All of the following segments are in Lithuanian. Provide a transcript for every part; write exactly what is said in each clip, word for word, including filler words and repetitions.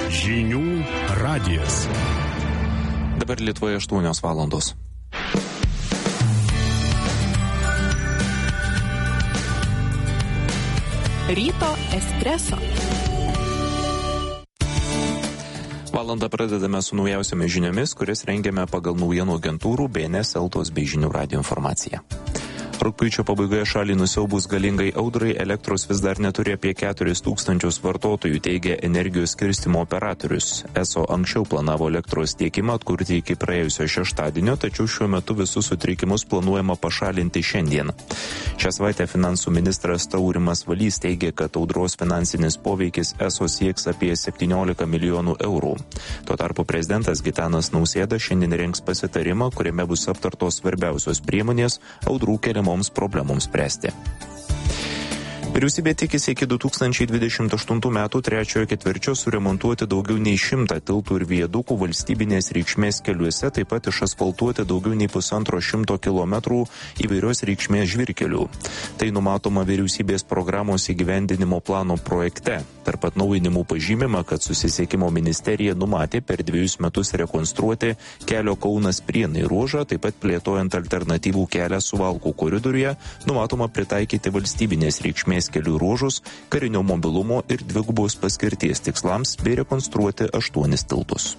Žinių radijas. Dabar Lietuvoje aštuonios valandos. Ryto espreso. Valandą pradedame su naujausiamis žiniomis, kurias rengiame pagal naujienų agentūrų B N S, Eltos bei Žinių radijo informaciją. Rugpjūčio pabaigoje šalį nusiaubus galingai audrai elektros vis dar neturi apie keturis tūkstančius vartotojų, teigia energijos skirstymo operatorius. Eso anksčiau planavo elektros tiekimą atkurti iki praėjusio šeštadienio, tačiau šiuo metu visus sutrikimus planuojama pašalinti šiandien. Šią savaitę finansų ministras Taurimas Valys teigia, kad audros finansinis poveikis Eso sieks apie septyniolika milijonų eurų. Tuo tarpu prezidentas Gitanas Nausėda šiandien rengs pasitarimą, kuriame bus aptartos svarbiausios priemonės audrų keliamoms problemoms spręsti. Vyriausybė tikisi iki du tūkstančiai dvidešimt aštuntų metų trečiojo ketvirčio suremontuoti daugiau nei šimtą tiltų ir viadukų valstybinės reikšmės keliuose, taip pat išasfaltuoti daugiau nei pusantro šimto kilometrų įvairios reikšmės žvyrkelių. Tai numatoma vyriausybės programos įgyvendinimo plano projekte. Tarp atnaujinimų pažymima, kad susisiekimo ministerija numatė per dviejus metus rekonstruoti kelio Kaunas Prienai ruožą, taip pat plėtojant alternatyvų kelią Suvalkų koridoriuje, numatoma pritaikyti valstybinės reikšmės kelių ruožus, karinio mobilumo ir dvigubos paskirties tikslams bei rekonstruoti aštuonis tiltus.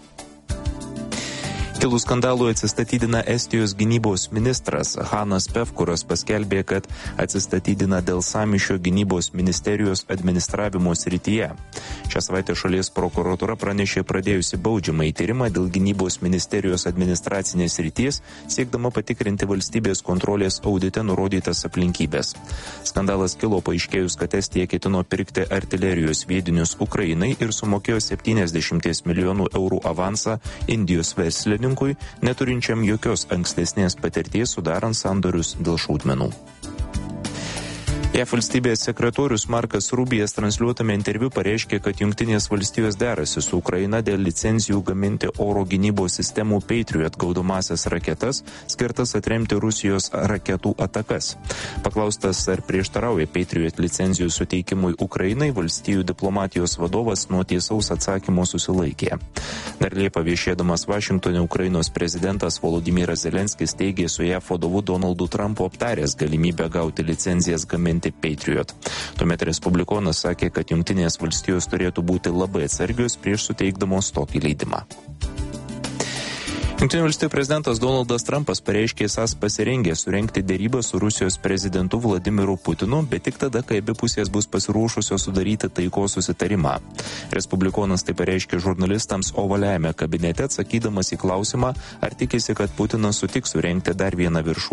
Kilus skandalui atsistatydina Estijos gynybos ministras Hannas Pevkuras paskelbė, kad atsistatydina dėl sąmyšio gynybos ministerijos administravimo srityje. Šią savaitę šalies prokuratūra pranešė pradėjusi baudžiamąjį tyrimą dėl gynybos ministerijos administracinės srities, siekdama patikrinti valstybės kontrolės audite nurodytas aplinkybės. Skandalas kilo paaiškėjus, kad Estija ketino pirkti artilerijos sviedinius Ukrainai ir sumokėjo septyniasdešimt milijonų eurų avansą Indijos verslininkui, neturinčiam jokios ankstesnės patirties sudarant sandorius dėl šaudmenų. J A V valstybės sekretorius Markas Rubijas transliuotame interviu pareiškė, kad Jungtinės valstijos derasi su Ukraina dėl licencijų gaminti oro gynybos sistemų Patriot gaudomąsias raketas, skirtas atremti Rusijos raketų atakas. Paklaustas, ar prieštarauja Patriot licencijų suteikimui Ukrainai, valstijų diplomatijos vadovas nuo tiesaus atsakymo susilaikė. Dar Liepą viešėdamas Vašingtone Ukrainos prezidentas Volodymyras Zelenskis teigė su J A V vadovu Donaldu Trumpu aptaręs galimybę gauti licencijas gaminti Patriot. Tuomet respublikonas sakė, kad Jungtinės valstijos turėtų būti labai atsargios prieš suteikdamos tokį leidimą. Jungtinių valstijų prezidentas Donaldas Trumpas pareiškė esąs pasirengęs surengti derybą su Rusijos prezidentu Vladimiru Putinu, bet tik tada, kai abi pusės bus pasiruošusios sudaryti taikos susitarimą. Respublikonas tai pareiškė žurnalistams ovaliajame kabinete, atsakydamas į klausimą, ar tikisi, kad Putinas sutiks surengti dar vieną viršūnę